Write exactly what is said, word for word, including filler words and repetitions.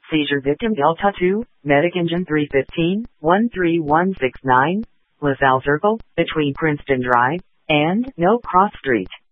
Seizure victim Delta two, Medic Engine three fifteen, one three one six nine, LaSalle Circle, between Princeton Drive and No Cross Street.